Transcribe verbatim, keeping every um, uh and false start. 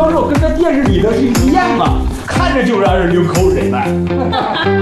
教授跟这电视里的是一样啊，看着就让人流口水了。